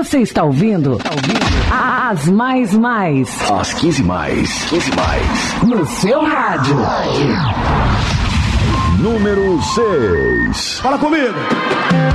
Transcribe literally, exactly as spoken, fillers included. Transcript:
Você está ouvindo? Tá ouvindo? As mais mais. As quinze mais. quinze mais. No seu rádio. Número seis. Fala comigo.